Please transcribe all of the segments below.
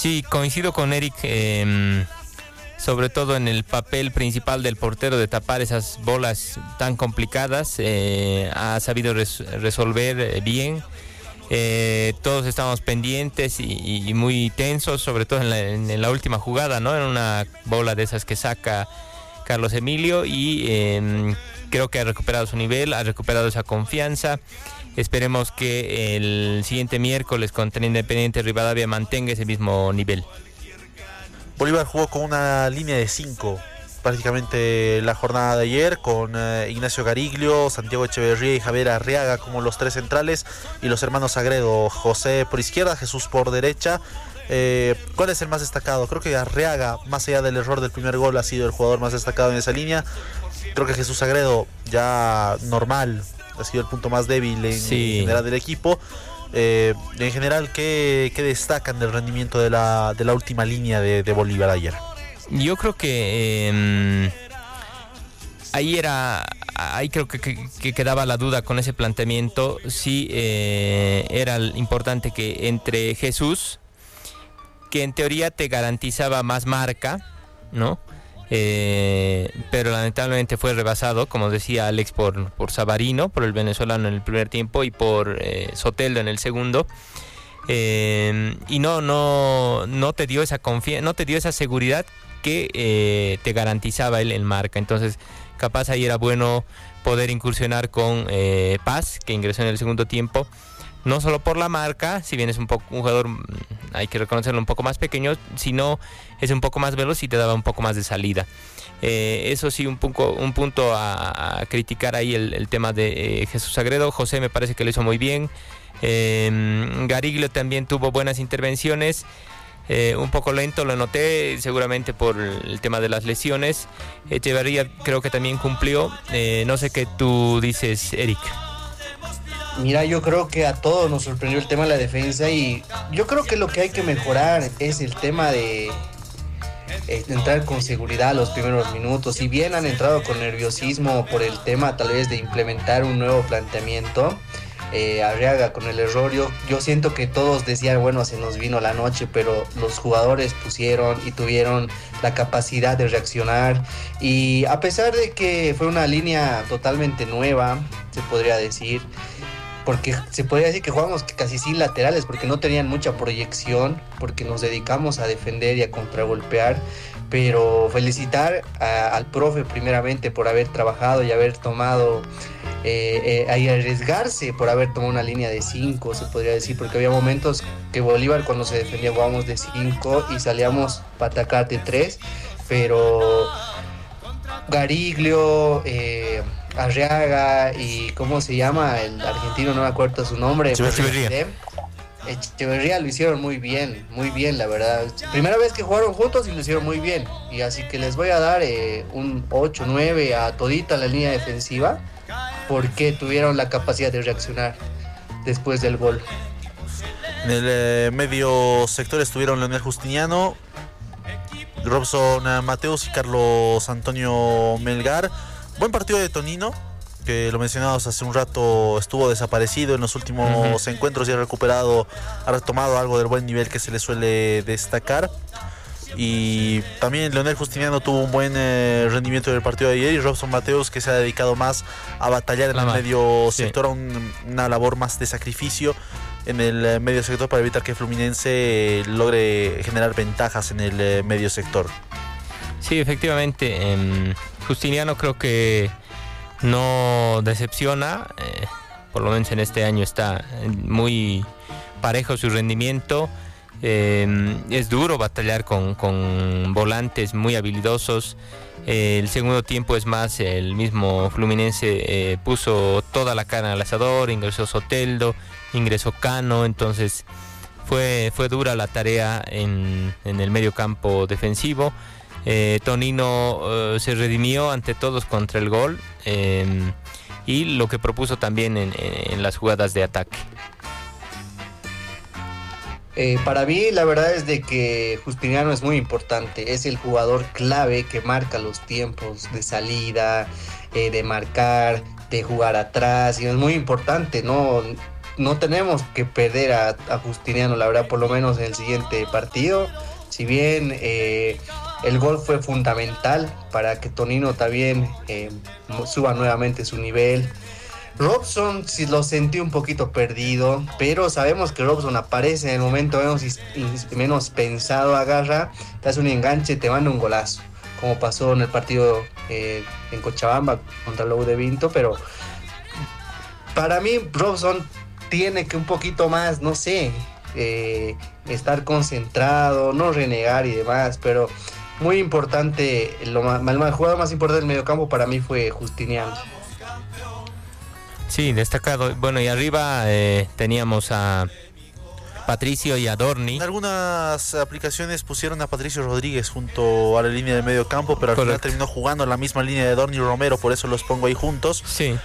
Sí, coincido con Eric, sobre todo en el papel principal del portero de tapar esas bolas tan complicadas. Ha sabido resolver bien. Todos estábamos pendientes y muy tensos, sobre todo en la última jugada, ¿no? En una bola de esas que saca Carlos Emilio y creo que ha recuperado su nivel, ha recuperado esa confianza. Esperemos que el siguiente miércoles contra Independiente Rivadavia mantenga ese mismo nivel. Bolívar jugó con una línea de 5 prácticamente la jornada de ayer, con Ignacio Gariglio, Santiago Echeverría y Javier Arriaga como los tres centrales, y los hermanos Sagredo, José por izquierda, Jesús por derecha. ¿Cuál es el más destacado? Creo que Arriaga, más allá del error del primer gol, ha sido el jugador más destacado en esa línea. Creo que Jesús Sagredo, ya normal, ha sido el punto más débil en general del equipo. En general, ¿qué destacan del rendimiento de la última línea de Bolívar ayer? Yo creo que ahí creo que quedaba la duda con ese planteamiento. Sí, era importante que entre Jesús, que en teoría te garantizaba más marca, ¿no? Pero lamentablemente fue rebasado, como decía Alex, por Savarino, por el venezolano en el primer tiempo, y por Soteldo en el segundo. Y no te dio esa confianza, no te dio esa seguridad que te garantizaba él en marca. Entonces capaz ahí era bueno poder incursionar con Paz, que ingresó en el segundo tiempo, no solo por la marca, si bien es un jugador, hay que reconocerlo, un poco más pequeño, sino es un poco más veloz y te daba un poco más de salida. Eso sí, un punto a criticar ahí el tema de Jesús Sagredo. José me parece que lo hizo muy bien. Gariglio también tuvo buenas intervenciones. Un poco lento, lo noté, seguramente por el tema de las lesiones. Echeverría creo que también cumplió. No sé qué tú dices, Eric. Mira, yo creo que a todos nos sorprendió el tema de la defensa, y yo creo que lo que hay que mejorar es el tema de entrar con seguridad a los primeros minutos. Si bien han entrado con nerviosismo por el tema tal vez de implementar un nuevo planteamiento, Arriaga con el error, yo siento que todos decían, bueno, se nos vino la noche, pero los jugadores pusieron y tuvieron la capacidad de reaccionar, y a pesar de que fue una línea totalmente nueva, se podría decir, porque se podría decir que jugamos casi sin laterales, porque no tenían mucha proyección, porque nos dedicamos a defender y a contragolpear. Pero felicitar al profe primeramente por haber trabajado y haber tomado, y arriesgarse por haber tomado una línea de 5, se podría decir, porque había momentos que Bolívar, cuando se defendía, jugábamos de 5 y salíamos para atacar de 3, pero Gariglio, Arriaga y ¿cómo se llama? El argentino, no me acuerdo su nombre. Echeverría lo hicieron muy bien, la verdad. Primera vez que jugaron juntos y lo hicieron muy bien. Y así que les voy a dar un 8-9 a todita la línea defensiva, porque tuvieron la capacidad de reaccionar después del gol. En el medio sector estuvieron Leonel Justiniano, Robson Mateus y Carlos Antonio Melgar. Buen partido de Tonino, que lo mencionábamos hace un rato, estuvo desaparecido en los últimos encuentros y ha retomado algo del buen nivel que se le suele destacar. Y también Leonel Justiniano tuvo un buen rendimiento en el partido de ayer, y Robson Mateus, que se ha dedicado más a batallar en el medio sector, a una labor más de sacrificio en el medio sector para evitar que Fluminense logre generar ventajas en el medio sector. Sí, efectivamente, Justiniano creo que no decepciona, por lo menos en este año está muy parejo su rendimiento. Es duro batallar con volantes muy habilidosos. El segundo tiempo es más, el mismo Fluminense puso toda la carne al asador, ingresó Soteldo, ingresó Cano, entonces fue dura la tarea en el medio campo defensivo. Tonino se redimió ante todos contra el gol, y lo que propuso también en las jugadas de ataque. Para mí la verdad es de que Justiniano es muy importante, es el jugador clave que marca los tiempos de salida, de marcar, de jugar atrás, y es muy importante, ¿no? no tenemos que perder a Justiniano, la verdad, por lo menos en el siguiente partido. Si bien el gol fue fundamental para que Tonino también suba nuevamente su nivel. Robson sí lo sentí un poquito perdido, pero sabemos que Robson aparece en el momento menos pensado, agarra, te hace un enganche, te manda un golazo, como pasó en el partido en Cochabamba contra la U de Vinto. Pero para mí Robson tiene que un poquito más, no sé, estar concentrado, no renegar y demás, pero muy importante, el jugador más importante del mediocampo para mí fue Justiniano. Sí, destacado. Bueno, y arriba teníamos a Patricio y a Dorni. En algunas aplicaciones pusieron a Patricio Rodríguez junto a la línea de medio campo, pero al final terminó jugando en la misma línea de Dorni y Romero, por eso los pongo ahí juntos. Sí.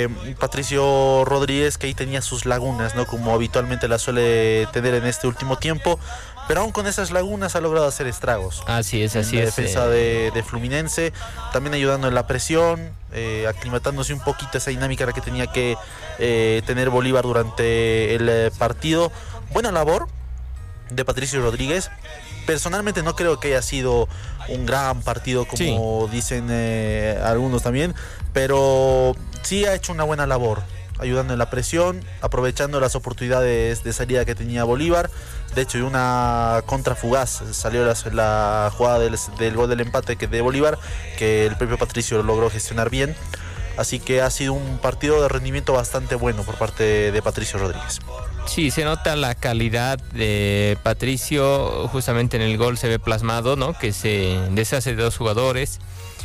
Patricio Rodríguez, que ahí tenía sus lagunas, ¿no? Como habitualmente las suele tener en este último tiempo, pero aún con esas lagunas ha logrado hacer estragos. Así es. La defensa de Fluminense, también ayudando en la presión, aclimatándose un poquito a esa dinámica a la que tenía que tener Bolívar durante el partido. Buena labor de Patricio Rodríguez. Personalmente no creo que haya sido un gran partido como dicen algunos también, pero sí ha hecho una buena labor, ayudando en la presión, aprovechando las oportunidades de salida que tenía Bolívar. De hecho, y una contra fugaz salió la jugada del gol del empate de Bolívar, que el propio Patricio logró gestionar bien. Así que ha sido un partido de rendimiento bastante bueno por parte de Patricio Rodríguez. Sí, se nota la calidad de Patricio, justamente en el gol se ve plasmado, ¿no? Que se deshace de dos jugadores.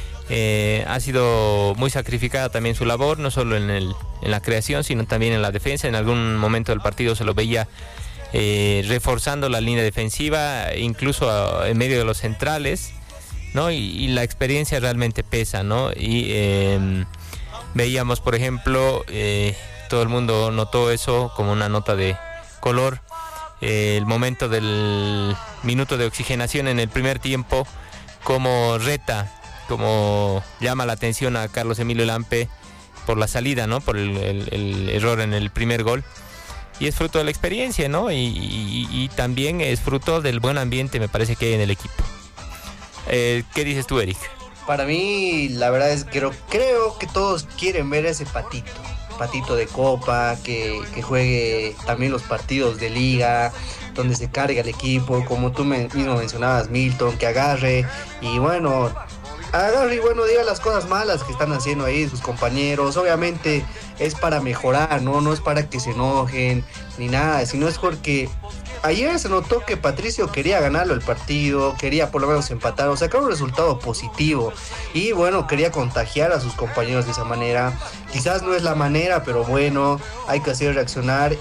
Ha sido muy sacrificada también su labor, no solo en la creación, sino también en la defensa. En algún momento del partido se lo veía reforzando la línea defensiva, incluso en medio de los centrales, ¿no? Y la experiencia realmente pesa, ¿no? Y veíamos, por ejemplo, todo el mundo notó eso como una nota de color, el momento del minuto de oxigenación en el primer tiempo, como reta, como llama la atención a Carlos Emilio Lampe por la salida, ¿no? Por el error en el primer gol. Y es fruto de la experiencia, ¿no? Y también es fruto del buen ambiente, me parece, que hay en el equipo. ¿Qué dices tú, Eric? Para mí, la verdad es que creo que todos quieren ver a ese patito de copa, que juegue también los partidos de liga, donde se carga el equipo, como tú mismo mencionabas, Milton, que agarre y diga las cosas malas que están haciendo ahí sus compañeros. Obviamente es para mejorar, no es para que se enojen ni nada, sino es porque ayer se notó que Patricio quería ganarlo el partido, quería por lo menos empatar, o sacar un resultado positivo, y bueno, quería contagiar a sus compañeros de esa manera. Quizás no es la manera, pero bueno, hay que hacer reaccionar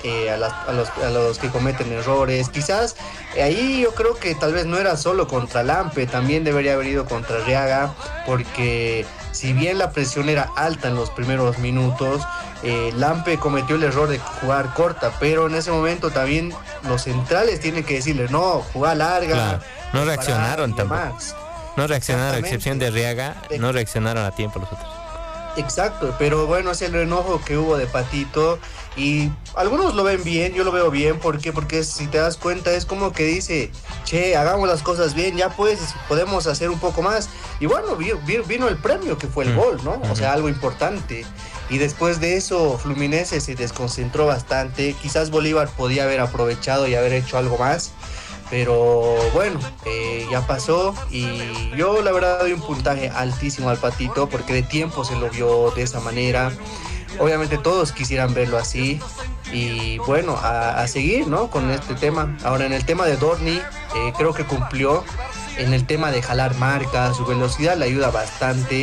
a los que cometen errores. Quizás ahí yo creo que tal vez no era solo contra Lampe, también debería haber ido contra Arriaga, porque si bien la presión era alta en los primeros minutos, Lampe cometió el error de jugar corta, pero en ese momento también los centrales tienen que decirle, no, jugar larga. Claro. No reaccionaron tampoco. No reaccionaron, a excepción de Arriaga, no reaccionaron a tiempo los otros. Exacto, pero bueno, es el enojo que hubo de Patito, y algunos lo ven bien, yo lo veo bien. ¿Por qué? Porque si te das cuenta es como que dice, che, hagamos las cosas bien, ya pues podemos hacer un poco más. Y bueno, vino el premio que fue el gol, ¿no? O sea, algo importante. Y después de eso Fluminense se desconcentró bastante. Quizás Bolívar podía haber aprovechado y haber hecho algo más, pero bueno, ya pasó. Y yo la verdad doy un puntaje altísimo al Patito, porque de tiempo se lo vio de esa manera. Obviamente todos quisieran verlo así. Y bueno, a seguir, ¿no? Con este tema. Ahora, en el tema de Dorni, creo que cumplió. En el tema de jalar marca, su velocidad le ayuda bastante.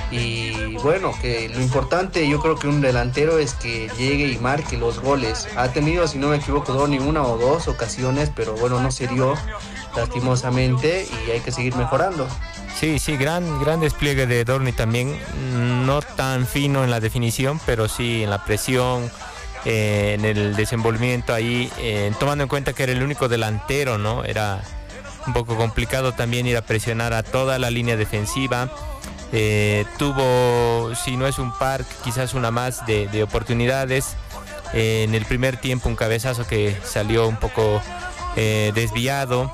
Y bueno, que lo importante, yo creo que un delantero es que llegue y marque los goles. Ha tenido, si no me equivoco, Dorni una o dos ocasiones, pero bueno, no se dio, lastimosamente, y hay que seguir mejorando. Sí, gran despliegue de Dorni también, no tan fino en la definición, pero sí en la presión, en el desenvolvimiento ahí, tomando en cuenta que era el único delantero, ¿no? Era un poco complicado también ir a presionar a toda la línea defensiva. Tuvo, si no es un par, quizás una más de oportunidades. En el primer tiempo un cabezazo que salió un poco desviado.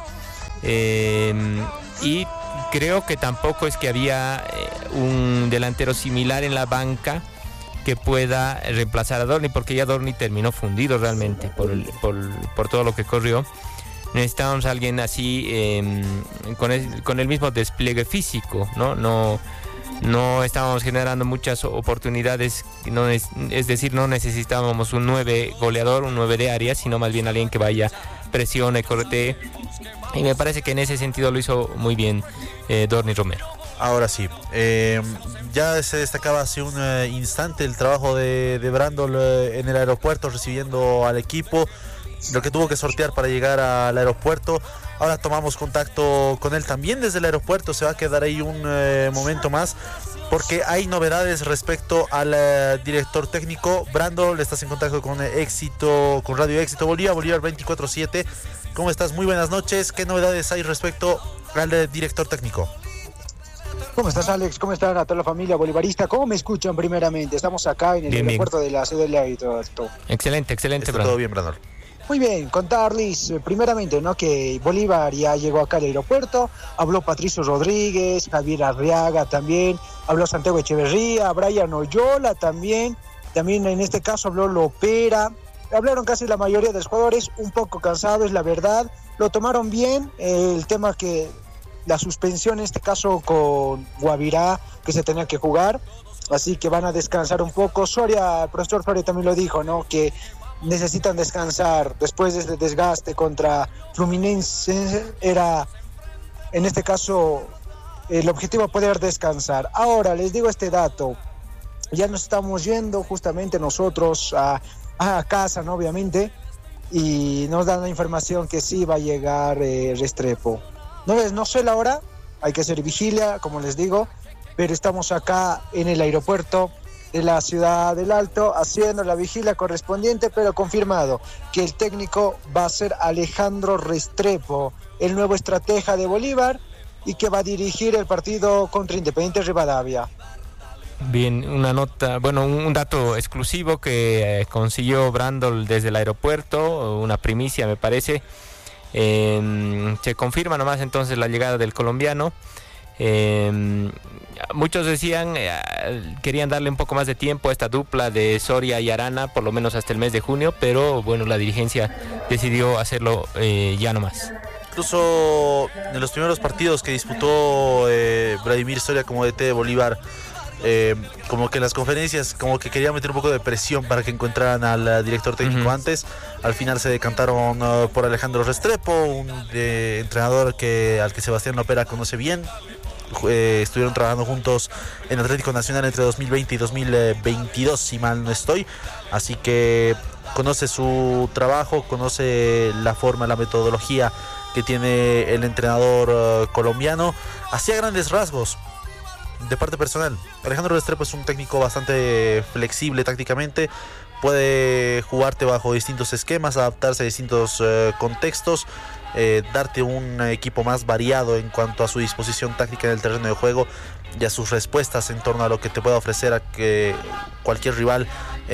Y creo que tampoco es que había un delantero similar en la banca que pueda reemplazar a Dorni, porque ya Dorni terminó fundido realmente por todo lo que corrió. Necesitábamos a alguien así con el mismo despliegue físico, ¿no? No estábamos generando muchas oportunidades, es decir, no necesitábamos un 9 goleador, un 9 de área, sino más bien alguien que vaya, presione, corretee. Y me parece que en ese sentido lo hizo muy bien Dorni Romero. Ahora sí, ya se destacaba hace un instante el trabajo de Brandol en el aeropuerto recibiendo al equipo, lo que tuvo que sortear para llegar al aeropuerto. Ahora tomamos contacto con él también desde el aeropuerto, se va a quedar ahí un momento más porque hay novedades respecto al director técnico. Brandol, estás en contacto con con Radio Éxito Bolívar 24/7. ¿Cómo estás? Muy buenas noches. ¿Qué novedades hay respecto al director técnico? ¿Cómo estás, Alex? ¿Cómo están a toda la familia bolivarista? ¿Cómo me escuchan primeramente? Estamos acá en el aeropuerto de la ciudad de Leito. Excelente, Está todo bien, Brandol. Muy bien, contarles primeramente, ¿no?, que Bolívar ya llegó acá al aeropuerto. Habló Patricio Rodríguez, Javier Arriaga también, habló Santiago Echeverría, Brian Oyola también en este caso habló Lopera. Hablaron casi la mayoría de los jugadores, un poco cansados, la verdad. Lo tomaron bien, el tema que la suspensión en este caso con Guavirá, que se tenía que jugar, así que van a descansar un poco. El profesor Soria también lo dijo, ¿no?, que necesitan descansar después de este desgaste contra Fluminense. Era, en este caso, el objetivo poder descansar. Ahora, les digo este dato, ya nos estamos yendo justamente nosotros a casa, ¿no?, obviamente, y nos dan la información que sí va a llegar Restrepo. No sé la hora, hay que hacer vigilia, como les digo, pero estamos acá en el aeropuerto de la ciudad del Alto haciendo la vigilia correspondiente, pero confirmado que el técnico va a ser Alejandro Restrepo, el nuevo estratega de Bolívar, y que va a dirigir el partido contra Independiente Rivadavia. Bien, un dato exclusivo que consiguió Brandol desde el aeropuerto, una primicia me parece. Se confirma nomás entonces la llegada del colombiano. Muchos decían, querían darle un poco más de tiempo a esta dupla de Soria y Arana, por lo menos hasta el mes de junio, pero bueno, la dirigencia decidió hacerlo ya nomás. Incluso en los primeros partidos que disputó Vladimir Soria como DT de Bolívar, como que en las conferencias como que quería meter un poco de presión para que encontraran al director técnico antes. Al final se decantaron por Alejandro Restrepo, un entrenador al que Sebastián Lopera conoce bien. Estuvieron trabajando juntos en Atlético Nacional entre 2020 y 2022, si mal no estoy, así que conoce su trabajo, conoce la forma, la metodología que tiene el entrenador colombiano. Así a grandes rasgos, de parte personal, Alejandro Restrepo es un técnico bastante flexible tácticamente, puede jugarte bajo distintos esquemas, adaptarse a distintos contextos, darte un equipo más variado en cuanto a su disposición táctica en el terreno de juego y a sus respuestas en torno a lo que te pueda ofrecer a cualquier rival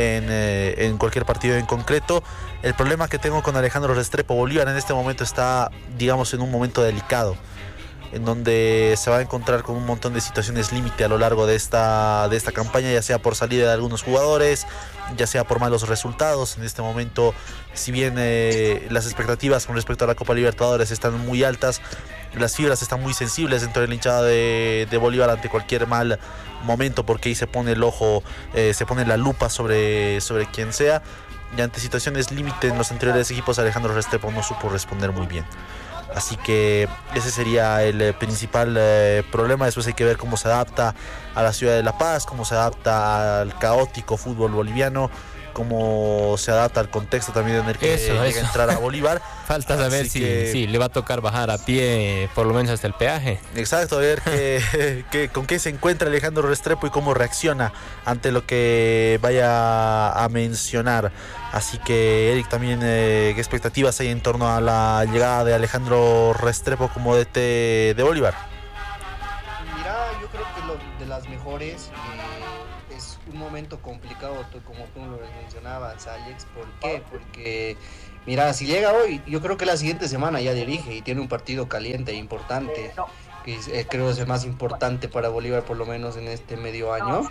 en cualquier partido en concreto. El problema que tengo con Alejandro Restrepo, Bolívar en este momento está, digamos, en un momento delicado, en donde se va a encontrar con un montón de situaciones límite a lo largo de esta campaña, ya sea por salida de algunos jugadores, ya sea por malos resultados. En este momento, si bien las expectativas con respecto a la Copa Libertadores están muy altas, las fibras están muy sensibles dentro de la hinchada de Bolívar ante cualquier mal momento, porque ahí se pone el ojo, se pone la lupa sobre quien sea, y ante situaciones límite en los anteriores equipos Alejandro Restrepo no supo responder muy bien. Así que ese sería el principal problema. Después hay que ver cómo se adapta a la ciudad de La Paz, cómo se adapta al caótico fútbol boliviano, cómo se adapta al contexto también en el que llega a entrar a Bolívar. Falta saber si le va a tocar bajar a pie por lo menos hasta el peaje. Exacto, a ver con qué se encuentra Alejandro Restrepo y cómo reacciona ante lo que vaya a mencionar. Así que, Eric, también ¿qué expectativas hay en torno a la llegada de Alejandro Restrepo como DT de Bolívar? Mira, yo creo que de las mejores, es un momento complicado, como tú lo mencionabas, Alex. ¿Por qué? Porque, mira, si llega hoy, yo creo que la siguiente semana ya dirige y tiene un partido caliente e importante, que creo es el más importante para Bolívar, por lo menos en este medio año.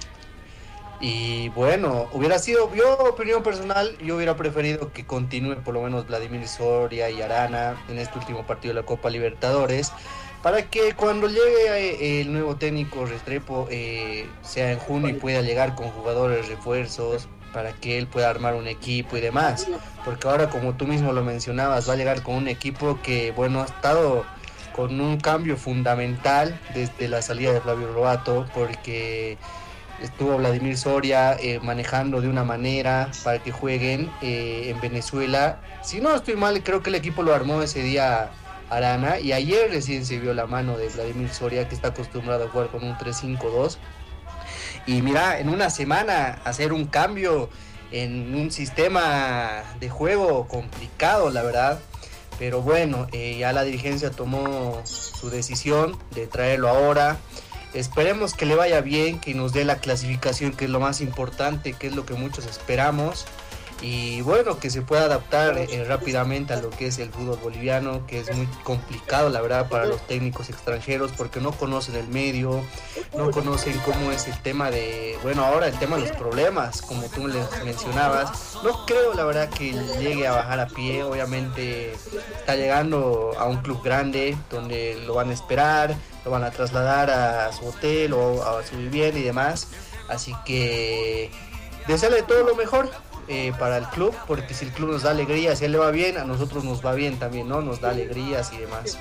Y bueno, hubiera sido, yo, opinión personal, yo hubiera preferido que continúe por lo menos Vladimir Soria y Arana en este último partido de la Copa Libertadores, para que cuando llegue el nuevo técnico Restrepo, sea en junio y pueda llegar con jugadores refuerzos, para que él pueda armar un equipo y demás. Porque ahora, como tú mismo lo mencionabas, va a llegar con un equipo que, bueno, ha estado con un cambio fundamental desde la salida de Flavio Robato, porque estuvo Vladimir Soria manejando de una manera para que jueguen en Venezuela. Si no estoy mal, creo que el equipo lo armó ese día Arana, y ayer recién se vio la mano de Vladimir Soria, que está acostumbrado a jugar con un 3-5-2. Y mira, en una semana hacer un cambio en un sistema de juego complicado, la verdad. Pero bueno, ya la dirigencia tomó su decisión de traerlo ahora. Esperemos que le vaya bien, que nos dé la clasificación, que es lo más importante, que es lo que muchos esperamos. Y bueno, que se pueda adaptar rápidamente a lo que es el fútbol boliviano, que es muy complicado, la verdad, para los técnicos extranjeros, porque no conocen el medio, no conocen cómo es el tema de, bueno, ahora el tema de los problemas, como tú les mencionabas. No creo, la verdad, que llegue a bajar a pie. Obviamente está llegando a un club grande donde lo van a esperar, lo van a trasladar a su hotel o a su vivienda y demás. Así que desearle todo lo mejor para el club, porque si el club nos da alegrías, si él le va bien, a nosotros nos va bien también, ¿no? Nos da alegrías y demás.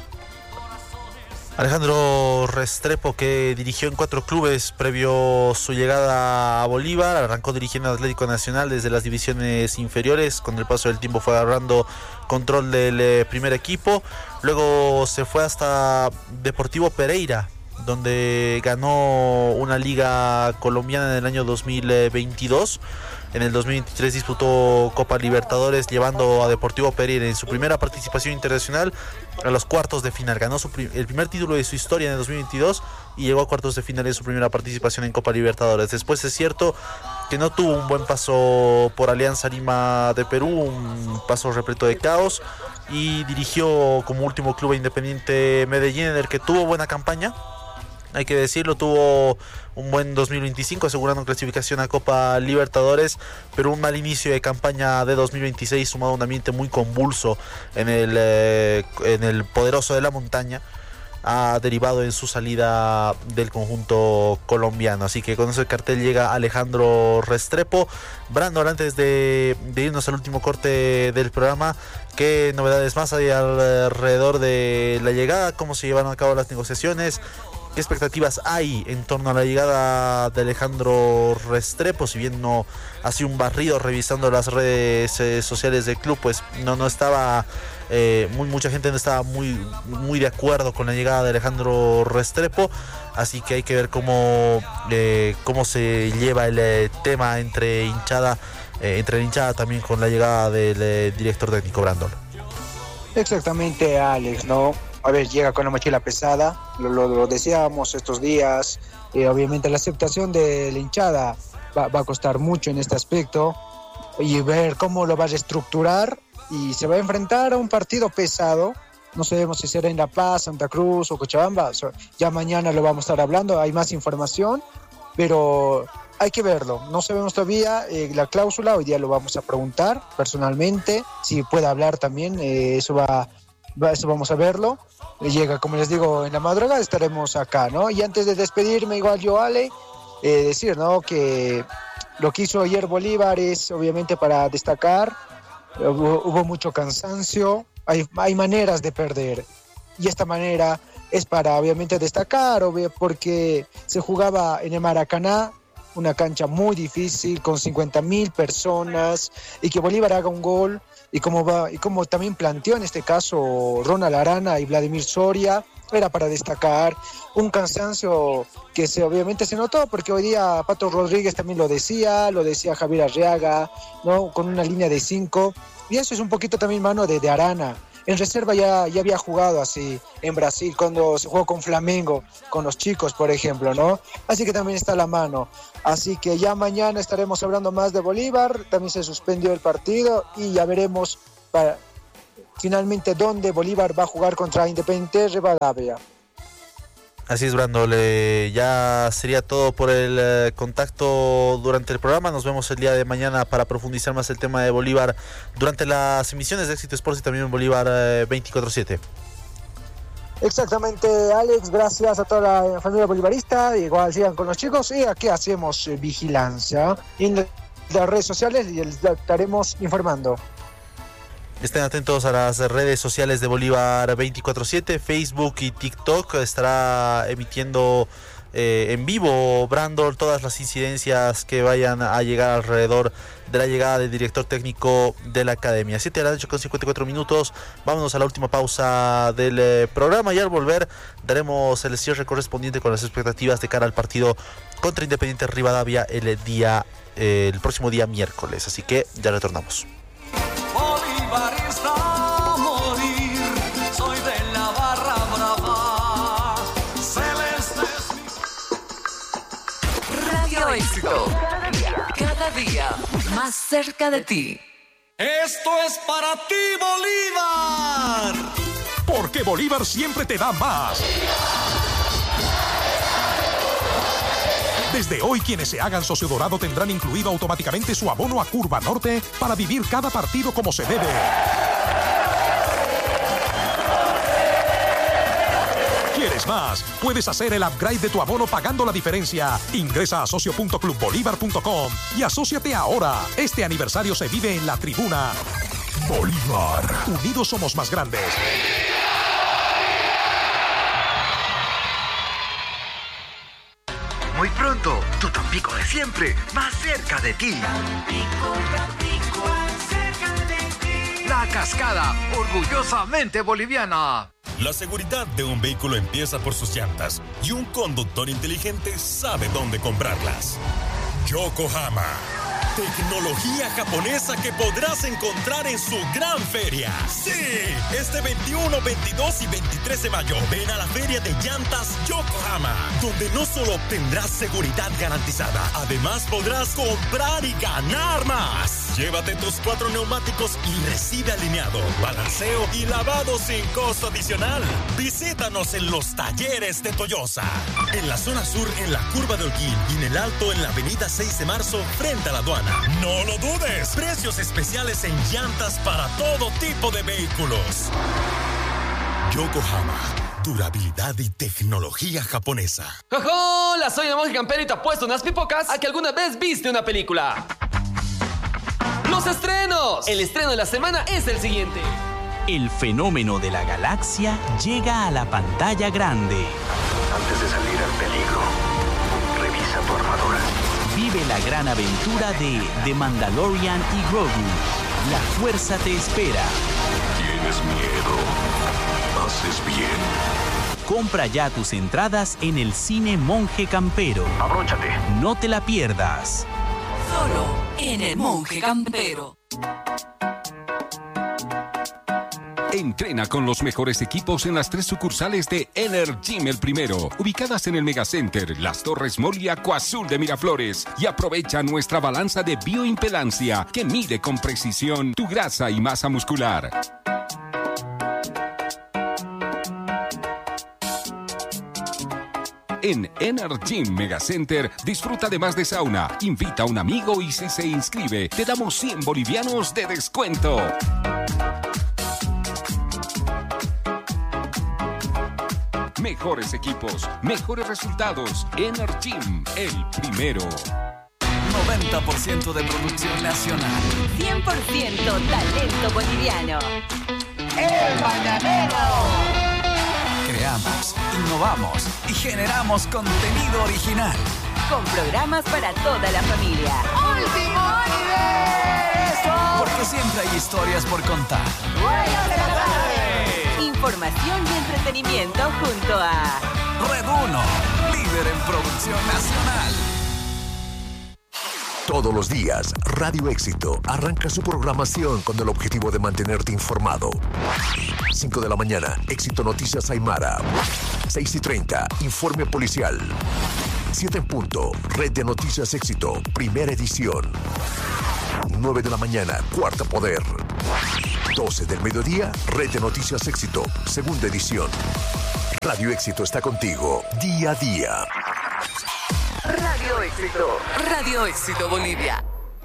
Alejandro Restrepo, que dirigió en 4 clubes previo su llegada a Bolívar, arrancó dirigiendo al Atlético Nacional desde las divisiones inferiores, con el paso del tiempo fue agarrando control del primer equipo, luego se fue hasta Deportivo Pereira, donde ganó una liga colombiana en el año 2022. En el 2023 disputó Copa Libertadores, llevando a Deportivo Pereira en su primera participación internacional a los cuartos de final. Ganó el primer título de su historia en el 2022 y llegó a cuartos de final en su primera participación en Copa Libertadores. Después es cierto que no tuvo un buen paso por Alianza Lima de Perú, un paso repleto de caos, y dirigió como último club a Independiente Medellín, en el que tuvo buena campaña. Hay que decirlo, tuvo un buen 2025 asegurando clasificación a Copa Libertadores, pero un mal inicio de campaña de 2026 sumado a un ambiente muy convulso en el poderoso de la montaña ha derivado en su salida del conjunto colombiano. Así que con ese cartel llega Alejandro Restrepo. Brandon, antes de irnos al último corte del programa, ¿qué novedades más hay alrededor de la llegada? ¿Cómo se llevaron a cabo las negociaciones? ¿Qué expectativas hay en torno a la llegada de Alejandro Restrepo? Si bien no hacía un barrido revisando las redes sociales del club, pues no estaba, mucha gente no estaba muy de acuerdo con la llegada de Alejandro Restrepo. Así que hay que ver cómo se lleva el tema entre la hinchada también con la llegada del director técnico Brandon. Exactamente, Alex, ¿no? A ver, llega con la mochila pesada, lo decíamos estos días, obviamente la aceptación de la hinchada va a costar mucho en este aspecto, y ver cómo lo va a reestructurar, y se va a enfrentar a un partido pesado. No sabemos si será en La Paz, Santa Cruz o Cochabamba, ya mañana lo vamos a estar hablando, hay más información, pero hay que verlo, no sabemos todavía la cláusula, hoy día lo vamos a preguntar personalmente, si puede hablar también, eso vamos a verlo. Llega, como les digo, en la madrugada estaremos acá, ¿no? Y antes de despedirme, igual yo, Ale, decir, ¿no?, que lo que hizo ayer Bolívar es obviamente para destacar. Hubo mucho cansancio, hay maneras de perder, y esta manera es para obviamente destacar, porque se jugaba en el Maracaná, una cancha muy difícil con 50,000 personas, y que Bolívar haga un gol, y como también planteó en este caso Ronald Arana y Vladimir Soria, era para destacar. Un cansancio que obviamente se notó, porque hoy día Pato Rodríguez también lo decía Javier Arriaga, ¿no?, con una línea de 5, y eso es un poquito también mano de Arana, en reserva ya había jugado así en Brasil, cuando se jugó con Flamengo, con los chicos, por ejemplo, ¿no? Así que también está a la mano. Así que ya mañana estaremos hablando más de Bolívar, también se suspendió el partido y ya veremos finalmente dónde Bolívar va a jugar contra Independiente Rivadavia. Así es, Brando, ya sería todo por el contacto durante el programa. Nos vemos el día de mañana para profundizar más el tema de Bolívar durante las emisiones de Éxito Sports y también en Bolívar 24/7. Exactamente, Alex, gracias a toda la familia bolivarista, igual sigan con los chicos y aquí hacemos vigilancia en las redes sociales y les estaremos informando. Estén atentos a las redes sociales de Bolívar 24/7, Facebook y TikTok. Estará emitiendo en vivo, Brandon, todas las incidencias que vayan a llegar alrededor de la llegada del director técnico de la academia. 7:54. Vámonos a la última pausa del programa y al volver daremos el cierre correspondiente con las expectativas de cara al partido contra Independiente Rivadavia el próximo día miércoles. Así que ya retornamos. Bolivarista a morir, soy de la barra brava, celeste es mi... Radio Éxito, cada día más cerca de ti. Esto es para ti, Bolívar. Porque Bolívar siempre te da más. Desde hoy, quienes se hagan socio dorado tendrán incluido automáticamente su abono a Curva Norte para vivir cada partido como se debe. ¿Quieres más? Puedes hacer el upgrade de tu abono pagando la diferencia. Ingresa a socio.clubbolivar.com y asóciate ahora. Este aniversario se vive en la tribuna. Bolívar. Unidos somos más grandes. Muy pronto, tu Tampico de siempre, más cerca de ti. Tampico, cerca de ti. La Cascada, orgullosamente boliviana. La seguridad de un vehículo empieza por sus llantas y un conductor inteligente sabe dónde comprarlas. Yokohama. Tecnología japonesa que podrás encontrar en su gran feria. Sí, este 21, 22 y 23 de mayo ven a la feria de llantas Yokohama, donde no solo obtendrás seguridad garantizada, además podrás comprar y ganar más. Llévate tus 4 neumáticos y recibe alineado, balanceo y lavado sin costo adicional. Visítanos en los talleres de Toyosa, en la zona sur en la curva de Holguín y en el alto en la avenida 6 de marzo frente a la aduana. No lo dudes, precios especiales en llantas para todo tipo de vehículos. Yokohama, durabilidad y tecnología japonesa. ¡Hola! Soy el monje campero y te apuesto unas pipocas a que alguna vez viste una película. ¡Los estrenos! El estreno de la semana es el siguiente. El fenómeno de la galaxia llega a la pantalla grande. Antes de salir al peligro, revisa tu armadura. Vive la gran aventura de The Mandalorian y Grogu. La fuerza te espera. ¿Tienes miedo? Haces bien. Compra ya tus entradas en el Cine Monje Campero. Abróchate. No te la pierdas. Solo en el Monje Campero. Entrena con los mejores equipos en las 3 sucursales de Energym El Primero, ubicadas en el Megacenter, Las Torres Mall y Acuazul de Miraflores. Y aprovecha nuestra balanza de bioimpedancia que mide con precisión tu grasa y masa muscular. En Energym Megacenter disfruta además de sauna, invita a un amigo y si se inscribe te damos 100 bolivianos de descuento. Mejores equipos, mejores resultados. Energym, el primero. 90% de producción nacional. 100% talento boliviano. El Mañanero. Creamos, innovamos y generamos contenido original. Con programas para toda la familia. ¡Último universo! Porque siempre hay historias por contar. ¡Buenas de la tarde! Información y entretenimiento junto a Red 1, líder en producción nacional. Todos los días, Radio Éxito arranca su programación con el objetivo de mantenerte informado, 5 de la mañana, Éxito Noticias Aymara. 6:30, Informe Policial. 7 en punto, Red de Noticias Éxito, primera edición. 9 de la mañana, Cuarto Poder. 12 del mediodía, Red de Noticias Éxito, segunda edición. Radio Éxito está contigo, día a día. Radio Éxito. Radio Éxito Bolivia.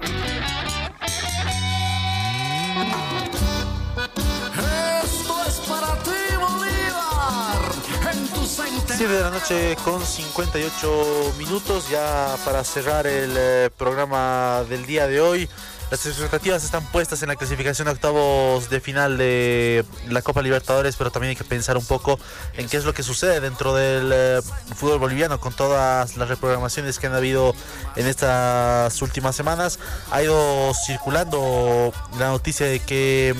Esto es para ti, Bolívar. En tu 7 de la noche con 58 minutos, ya para cerrar el programa del día de hoy. Las expectativas están puestas en la clasificación a octavos de final de la Copa Libertadores, pero también hay que pensar un poco en qué es lo que sucede dentro del fútbol boliviano con todas las reprogramaciones que han habido en estas últimas semanas. Ha ido circulando la noticia de que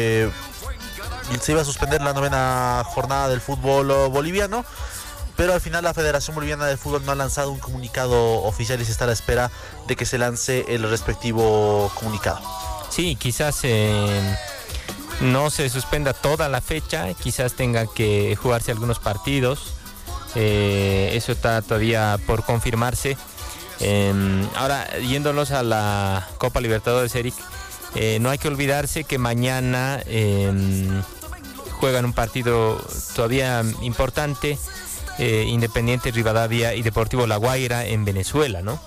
se iba a suspender la 9ª jornada del fútbol boliviano, pero al final la Federación Boliviana de Fútbol no ha lanzado un comunicado oficial y se está a la espera de que se lance el respectivo comunicado. Sí, quizás no se suspenda toda la fecha, quizás tenga que jugarse algunos partidos, eso está todavía por confirmarse. Ahora, yéndonos a la Copa Libertadores, Eric, no hay que olvidarse que mañana juegan un partido todavía importante, Independiente Rivadavia y Deportivo La Guaira en Venezuela, ¿no?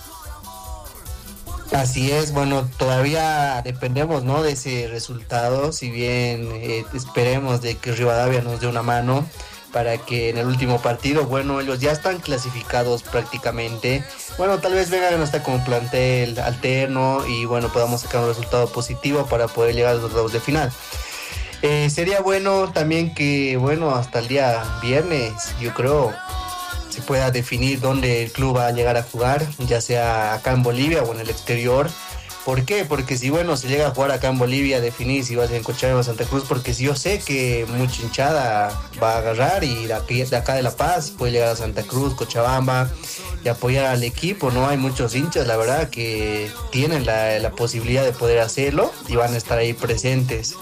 Así es, bueno, todavía dependemos, ¿no?, de ese resultado, si bien esperemos de que Rivadavia nos dé una mano para que en el último partido, bueno, ellos ya están clasificados prácticamente, bueno, tal vez vengan hasta como plantel alterno y bueno, podamos sacar un resultado positivo para poder llegar a los octavos de final. Sería bueno también que, bueno, hasta el día viernes, yo creo, se pueda definir dónde el club va a llegar a jugar, ya sea acá en Bolivia o en el exterior. ¿Por qué? Porque si, bueno, se llega a jugar acá en Bolivia, definir si va a ser en Cochabamba o Santa Cruz, porque si yo sé que mucha hinchada va a agarrar y de acá de La Paz puede llegar a Santa Cruz, Cochabamba y apoyar al equipo, ¿no? Hay muchos hinchas, la verdad, que tienen la posibilidad de poder hacerlo y van a estar ahí presentes.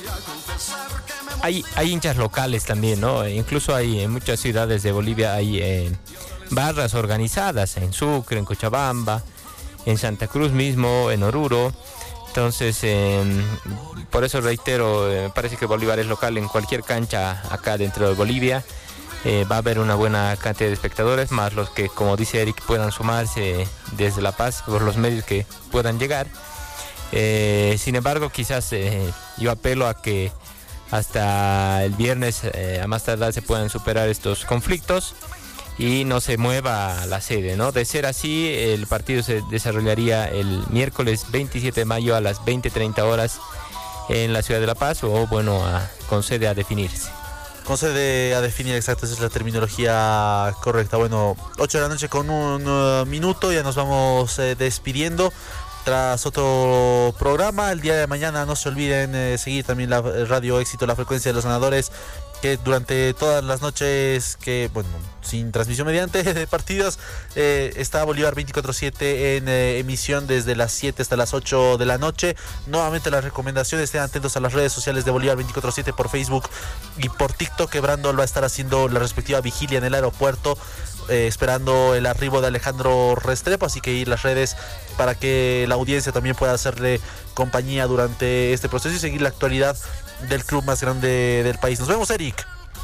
Hay hinchas locales también, ¿no? Incluso hay en muchas ciudades de Bolivia hay barras organizadas, en Sucre, en Cochabamba, en Santa Cruz mismo, en Oruro. Entonces, por eso reitero, parece que Bolívar es local en cualquier cancha acá dentro de Bolivia. Va a haber una buena cantidad de espectadores, más los que, como dice Eric, puedan sumarse desde La Paz por los medios que puedan llegar. Sin embargo, quizás yo apelo a que hasta el viernes a más tardar se puedan superar estos conflictos y no se mueva la sede, ¿no? De ser así, el partido se desarrollaría el miércoles 27 de mayo a las 20:30 horas en la ciudad de La Paz, o bueno, con sede a definirse. Con sede a definir, exacto, esa es la terminología correcta. Bueno, 8 de la noche con un minuto, ya nos vamos despidiendo. Tras otro programa, el día de mañana no se olviden seguir también la Radio Éxito, la frecuencia de los ganadores, que durante todas las noches, que bueno, sin transmisión mediante de partidos, está Bolívar 24/7 en emisión desde las 7 hasta las 8 de la noche. Nuevamente las recomendaciones, estén atentos a las redes sociales de Bolívar 24/7 por Facebook y por TikTok, que Brandon va a estar haciendo la respectiva vigilia en el aeropuerto, esperando el arribo de Alejandro Restrepo, así que ir las redes para que la audiencia también pueda hacerle compañía durante este proceso y seguir la actualidad del club más grande del país. Nos vemos, Eric.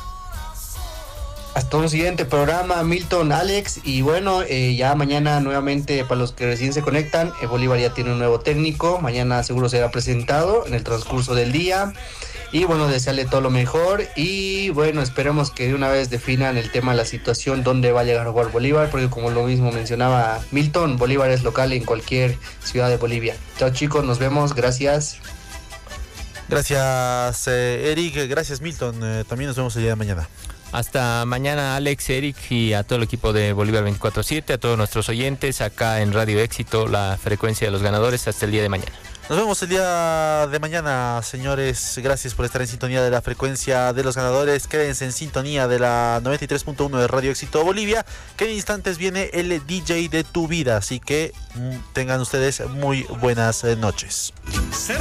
Hasta un siguiente programa, Milton, Alex, y bueno, ya mañana nuevamente, para los que recién se conectan, Bolívar ya tiene un nuevo técnico, mañana seguro será presentado en el transcurso del día, y bueno, desearle todo lo mejor, y bueno, esperemos que de una vez definan el tema de la situación, dónde va a llegar a jugar Bolívar, porque como lo mismo mencionaba Milton, Bolívar es local en cualquier ciudad de Bolivia. Chao chicos, nos vemos, gracias. Gracias Eric, gracias Milton, también nos vemos el día de mañana. Hasta mañana, Alex, Eric, y a todo el equipo de Bolívar 24/7, a todos nuestros oyentes acá en Radio Éxito, la frecuencia de los ganadores. Hasta el día de mañana. Nos vemos el día de mañana, señores. Gracias por estar en sintonía de la frecuencia de los ganadores. Quédense en sintonía de la 93.1 de Radio Éxito Bolivia, que en instantes viene el DJ de tu vida. Así que tengan ustedes muy buenas noches.